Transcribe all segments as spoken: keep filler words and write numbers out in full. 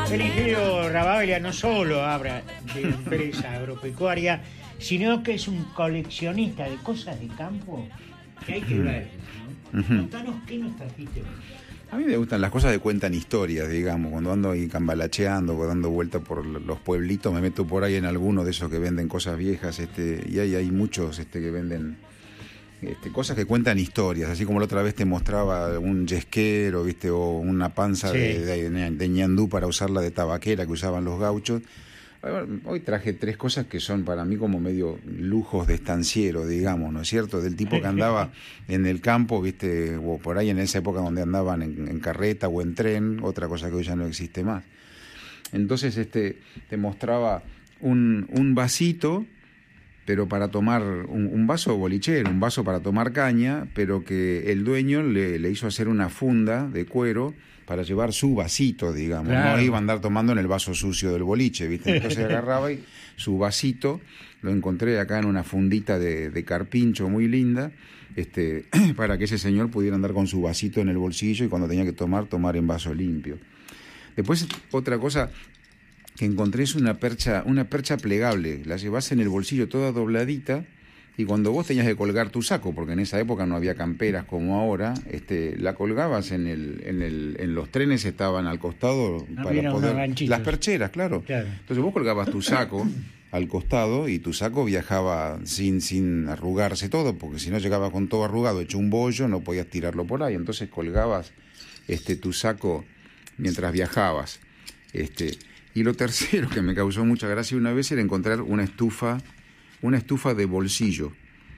El ingeniero Rabaglia no solo habla de empresa agropecuaria, sino que es un coleccionista de cosas de campo que hay que ver, ¿no? Uh-huh. Contanos qué nos trajiste. A mí me gustan las cosas que cuentan historias, digamos. Cuando ando ahí cambalacheando, dando vuelta por los pueblitos, me meto por ahí en alguno de esos que venden cosas viejas, este, y hay, hay muchos este, que venden este, cosas que cuentan historias, así como la otra vez te mostraba un yesquero, ¿viste? O una panza sí. de, de, de ñandú para usarla de tabaquera que usaban los gauchos. Hoy traje tres cosas que son para mí como medio lujos de estanciero, digamos, ¿no es cierto? Del tipo que andaba en el campo, ¿viste? O por ahí en esa época donde andaban en, en carreta o en tren, otra cosa que hoy ya no existe más. Entonces este te mostraba un, un vasito, pero para tomar, un, un vaso bolichero, un vaso para tomar caña, pero que el dueño le, le hizo hacer una funda de cuero para llevar su vasito, digamos, claro. No iba a andar tomando en el vaso sucio del boliche, ¿viste? Entonces agarraba y su vasito, lo encontré acá en una fundita de, de carpincho muy linda, este, para que ese señor pudiera andar con su vasito en el bolsillo y cuando tenía que tomar, tomar en vaso limpio. Después, otra cosa que encontré es una percha, una percha plegable, la llevas en el bolsillo toda dobladita, y cuando vos tenías que colgar tu saco, porque en esa época no había camperas como ahora, este, la colgabas en el, en el, en los trenes estaban al costado no, para poder, las percheras, claro. claro. Entonces vos colgabas tu saco al costado y tu saco viajaba sin, sin arrugarse todo, porque si no llegaba con todo arrugado, hecho un bollo, no podías tirarlo por ahí. Entonces colgabas este, tu saco mientras viajabas. Este, y lo tercero que me causó mucha gracia una vez era encontrar una estufa. Una estufa de bolsillo.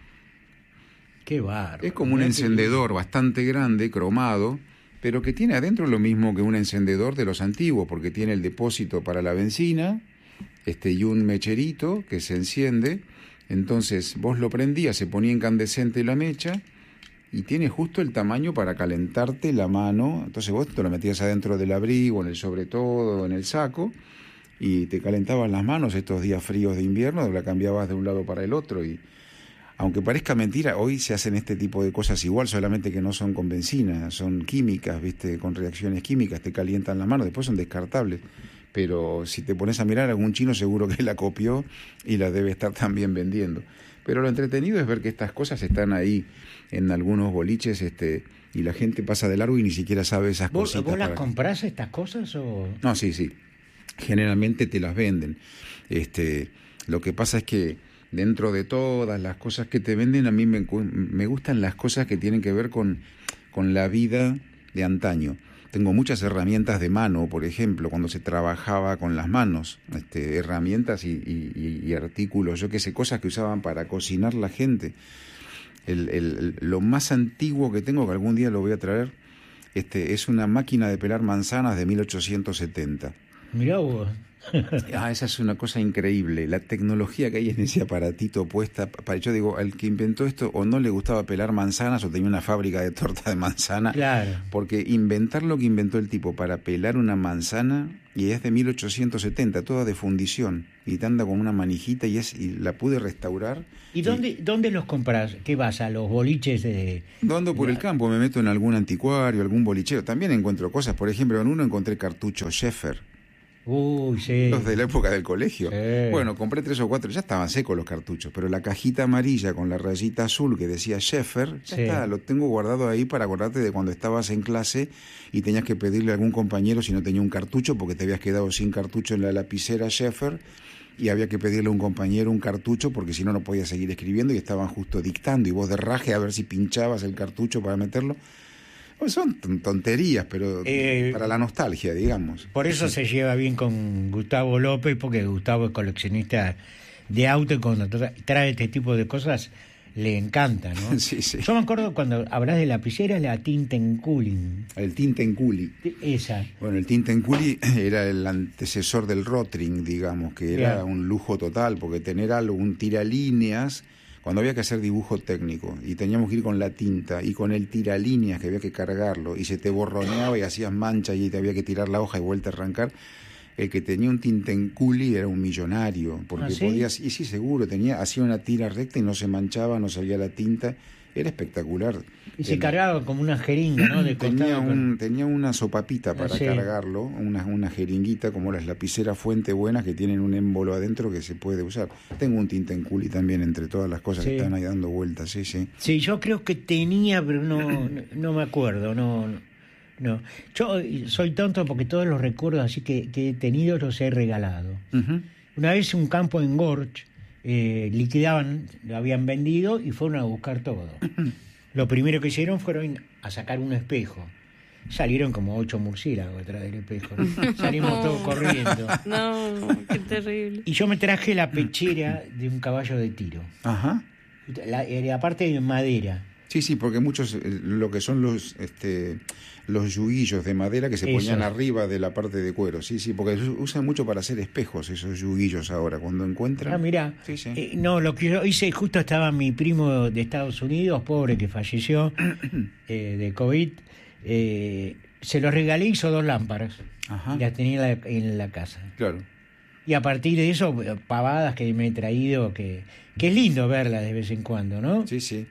Qué bárbaro. Es como un encendedor bastante grande, cromado, pero que tiene adentro lo mismo que un encendedor de los antiguos, porque tiene el depósito para la benzina, este, y un mecherito que se enciende. Entonces vos lo prendías, se ponía incandescente la mecha, y tiene justo el tamaño para calentarte la mano. Entonces vos te lo metías adentro del abrigo, en el sobretodo, en el saco, y te calentaban las manos estos días fríos de invierno, la cambiabas de un lado para el otro. Y aunque parezca mentira, hoy se hacen este tipo de cosas igual, solamente que no son con benzina, son químicas, ¿viste? Con reacciones químicas, te calientan las manos, después son descartables. Pero si te pones a mirar, algún chino seguro que la copió y la debe estar también vendiendo. Pero lo entretenido es ver que estas cosas están ahí en algunos boliches, este, y la gente pasa de largo y ni siquiera sabe esas ¿Vos, cositas. ¿Vos las comprás estas cosas o...? No, sí, sí. Generalmente te las venden. Este, lo que pasa es que dentro de todas las cosas que te venden, a mí me, me gustan las cosas que tienen que ver con, con la vida de antaño. Tengo muchas herramientas de mano, por ejemplo, cuando se trabajaba con las manos, este, herramientas y, y, y artículos, yo qué sé, cosas que usaban para cocinar la gente. El, el, lo más antiguo que tengo, que algún día lo voy a traer, este, es una máquina de pelar manzanas de mil ochocientos setenta. Mirá vos. Ah, esa es una cosa increíble, la tecnología que hay en ese aparatito puesta. Para, yo digo, al que inventó esto o no le gustaba pelar manzanas o tenía una fábrica de torta de manzana. Claro. Porque inventar lo que inventó el tipo para pelar una manzana, y es de mil ochocientos setenta, toda de fundición, y te anda con una manijita y, es, y la pude restaurar. ¿Y dónde, y, dónde los compras? ¿Qué vas? ¿A los boliches de...? Ando por la... el campo, me meto en algún anticuario, algún bolicheo. También encuentro cosas, por ejemplo, en uno encontré cartuchos Schaeffer. Uy, sí. Los de la época del colegio. Sí. Bueno, compré tres o cuatro, ya estaban secos los cartuchos, pero la cajita amarilla con la rayita azul que decía Schaeffer, ya sí. Está, lo tengo guardado ahí para acordarte de cuando estabas en clase y tenías que pedirle a algún compañero si no tenía un cartucho, porque te habías quedado sin cartucho en la lapicera Schaeffer, y había que pedirle a un compañero un cartucho porque si no, no podías seguir escribiendo y estaban justo dictando, y vos de raje a ver si pinchabas el cartucho para meterlo. Pues son tonterías, pero eh, para la nostalgia, digamos. Por eso sí. Se lleva bien con Gustavo López, porque Gustavo es coleccionista de auto y cuando tra- trae este tipo de cosas le encanta, ¿no? Sí, sí. Yo me acuerdo cuando hablas de lapicera, la Tintenculi. El Tintenculi. Esa. Bueno, el Tintenculi era el antecesor del Rotring, digamos, que era yeah. un lujo total, porque tener algo, un tiralíneas, cuando había que hacer dibujo técnico y teníamos que ir con la tinta y con el tiralíneas que había que cargarlo y se te borroneaba y hacías mancha y te había que tirar la hoja y vuelta a arrancar, el que tenía un Tintenculi era un millonario, porque ¿Ah, sí? podías, y sí seguro, tenía, hacía una tira recta y no se manchaba, no salía la tinta Era espectacular. Y se El- cargaba como una jeringa, ¿no? De Tenía, costado, un, con- tenía una sopapita para Sí. cargarlo, una, una jeringuita como las lapiceras Fuente Buenas que tienen un émbolo adentro que se puede usar. Tengo un Tintenculi también entre todas las cosas Sí. que están ahí dando vueltas, sí, sí. Sí, yo creo que tenía, pero no, no, no me acuerdo, no, no. Yo soy tonto porque todos los recuerdos así que, que he tenido los he regalado. Ujú. Una vez un campo en Gorch, eh, liquidaban, lo habían vendido y fueron a buscar todo. Lo primero que hicieron fueron a sacar un espejo. Salieron como ocho murciélagos detrás del espejo. Salimos todos corriendo. No, qué terrible. Y yo me traje la pechera de un caballo de tiro. Ajá. La, eh, aparte de madera. Sí, sí, porque muchos, eh, lo que son los este los yuguillos de madera que se Eso. ponían arriba de la parte de cuero, sí, sí, porque se usan mucho para hacer espejos esos yuguillos ahora, cuando encuentran. Ah, mirá. Sí, sí. Eh, no, lo que yo hice, justo estaba mi primo de Estados Unidos, pobre, que falleció eh, de COVID. Eh, se los regalé, hizo dos lámparas. Ajá. Y las tenía en la, en la casa. Claro. Y a partir de eso, pavadas que me he traído, que, que es lindo verlas de vez en cuando, ¿no? Sí, sí.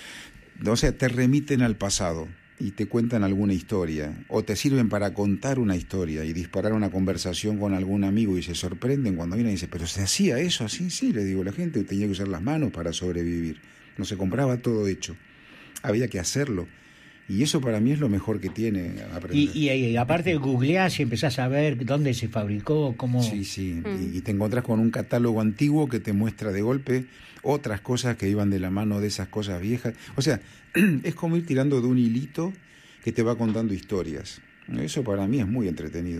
O sea, te remiten al pasado y te cuentan alguna historia, o te sirven para contar una historia y disparar una conversación con algún amigo y se sorprenden cuando vienen y dicen, ¿pero se hacía eso así? Sí, le digo, la gente tenía que usar las manos para sobrevivir, no se compraba todo hecho, había que hacerlo. Y eso para mí es lo mejor que tiene aprender. Y, y, y aparte googleás y empezás a ver dónde se fabricó, cómo... Sí, sí, Mm. y, y te encontrás con un catálogo antiguo que te muestra de golpe otras cosas que iban de la mano de esas cosas viejas. O sea, es como ir tirando de un hilito que te va contando historias. Eso para mí es muy entretenido.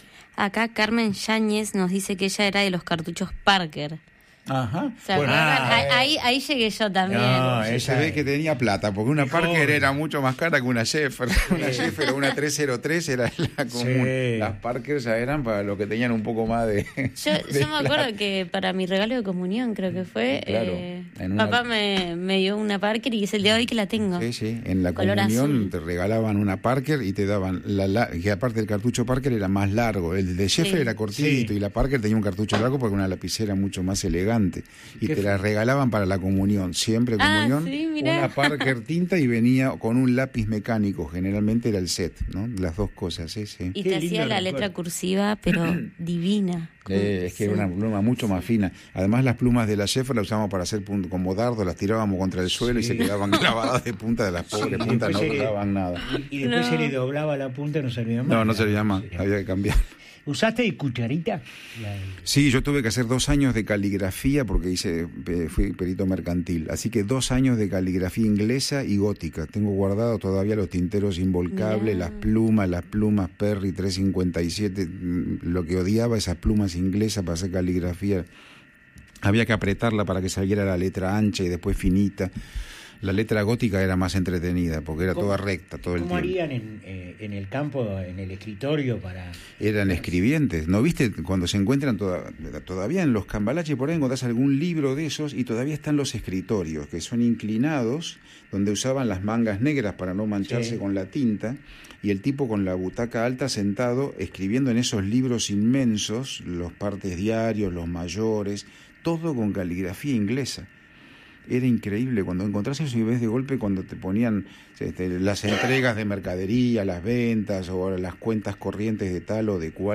Acá Carmen Yáñez nos dice que ella era de los cartuchos Parker. Ajá. ¿Se Bueno, acuerdan? ah, ahí, eh. ahí, ahí llegué yo también. No, Se esa ve es- que tenía plata, porque una Mejor. Parker era mucho más cara que una Sheffer. Una Sheffer o una trescientos tres era la común. Sí. Las Parker ya eran para los que tenían un poco más de... Yo, de yo me acuerdo plata. que para mi regalo de comunión, creo que fue, Claro, eh, en una- papá me, me dio una Parker y es el día de hoy que la tengo. Sí, sí, en la Color comunión azul. te regalaban una Parker y te daban, la, la, que aparte el cartucho Parker era más largo, el de Sheffer Sí. era cortito Sí. y la Parker tenía un cartucho largo porque una lapicera mucho más elegante y Qué te la regalaban para la comunión, siempre Ah, comunión, sí, mirá. una Parker tinta y venía con un lápiz mecánico, generalmente era el set, ¿no? Las dos cosas, sí, sí. Y Qué te lindo hacía la recuerdo. letra cursiva, pero divina. Eh, es que era una pluma mucho más fina. Además, las plumas de la Sheffer las usábamos para hacer punto, como dardos, las tirábamos contra el suelo y Sí. se quedaban clavadas de punta de las pobres Sí, puntas, no después se- daban nada. Y, y después No. se le doblaba la punta y no servía más. No, no servía más, había que cambiar. ¿Usaste de cucharita? La- Sí, yo tuve que hacer dos años de caligrafía porque hice eh, fui perito mercantil, así que dos años de caligrafía inglesa y gótica. Tengo guardado todavía los tinteros involcables, Mirá. las plumas, las plumas Perry trescientos cincuenta y siete, mm, lo que odiaba esas plumas inglesas para hacer caligrafía. Había que apretarla para que saliera la letra ancha y después finita. La letra gótica era más entretenida porque era ¿Cómo- toda recta todo el ¿Cómo tiempo. harían en, eh, en el campo, en el escritorio para...? Eran escribientes, ¿no viste? Cuando se encuentran toda- todavía en los cambalaches, por ahí encontrás algún libro de esos y todavía están los escritorios, que son inclinados, donde usaban las mangas negras para no mancharse Sí. con la tinta, y el tipo con la butaca alta sentado, escribiendo en esos libros inmensos, los partes diarios, los mayores, todo con caligrafía inglesa. Era increíble cuando encontrás eso y ves de golpe cuando te ponían este, las entregas de mercadería, las ventas o las cuentas corrientes de tal o de cual.